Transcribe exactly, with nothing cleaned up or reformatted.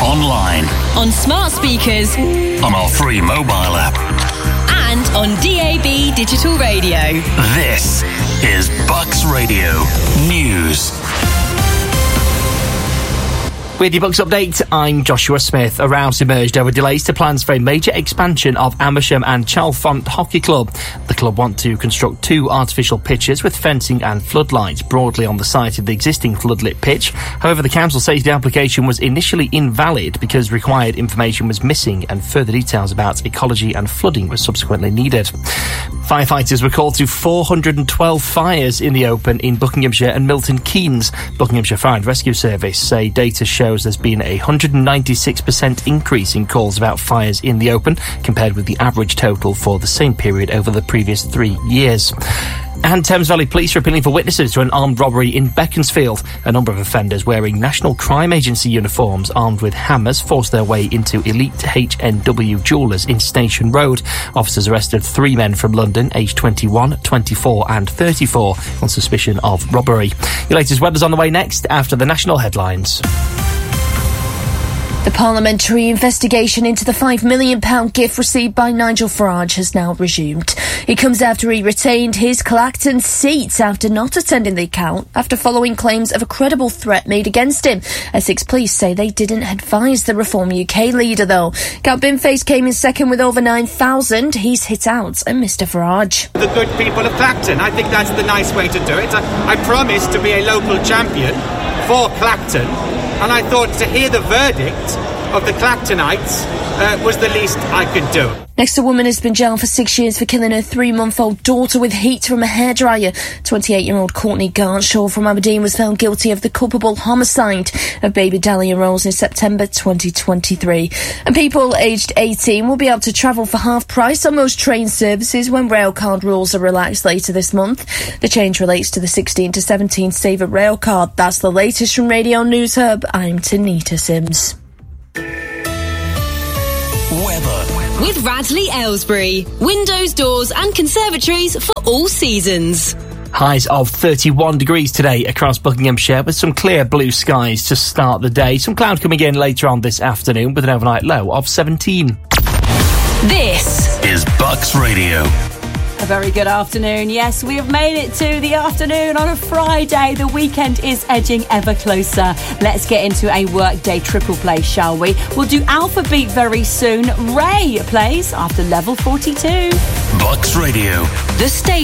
online, on smart speakers, on our free mobile app, and on D A B digital radio. This is Bucks Radio News. With your Bucks update, I'm Joshua Smith. A row emerged over delays to plans for a major expansion of Amersham and Chalfont Hockey Club. The club want to construct two artificial pitches with fencing and floodlights broadly on the site of the existing floodlit pitch. However, the council says the application was initially invalid because required information was missing and further details about ecology and flooding were subsequently needed. Firefighters were called to four hundred twelve fires in the open in Buckinghamshire and Milton Keynes. Buckinghamshire Fire and Rescue Service say data shows there's been a one hundred ninety-six percent increase in calls about fires in the open compared with the average total for the same period over the previous three years. And Thames Valley Police are appealing for witnesses to an armed robbery in Beaconsfield. A number of offenders wearing National Crime Agency uniforms armed with hammers forced their way into Elite H N W Jewellers in Station Road. Officers arrested three men from London, aged twenty-one, twenty-four and thirty-four, on suspicion of robbery. Your latest weather's on the way next after the national headlines. The parliamentary investigation into the five million pounds gift received by Nigel Farage has now resumed. It comes after he retained his Clacton seat after not attending the account after following claims of a credible threat made against him. Essex police say they didn't advise the Reform U K leader, though. Count Binface came in second with over nine thousand. He's hit out at Mr Farage. The good people of Clacton. I think that's the nice way to do it. I, I promised to be a local champion for Clacton. And I thought to hear the verdict of the Clactonites uh, was the least I could do. Next, a woman has been jailed for six years for killing her three-month-old daughter with heat from a hairdryer. twenty-eight-year-old Courtney Garnshaw from Aberdeen was found guilty of the culpable homicide of baby Dahlia Rose in September twenty twenty-three. And people aged eighteen will be able to travel for half price on most train services when railcard rules are relaxed later this month. The change relates to the sixteen to seventeen saver railcard. That's the latest from Radio News Hub. I'm Tanita Sims. Weather. With Radley Aylesbury. Windows, doors and conservatories for all seasons. Highs of thirty-one degrees today across Buckinghamshire with some clear blue skies to start the day. Some cloud coming in later on this afternoon with an overnight low of seventeen. This is Bucks Radio. A very good afternoon. Yes, we have made it to the afternoon on a Friday. The weekend is edging ever closer. Let's get into a workday triple play, shall we? We'll do Alphabeat very soon. Ray plays after level forty-two. Bucks Radio. The state.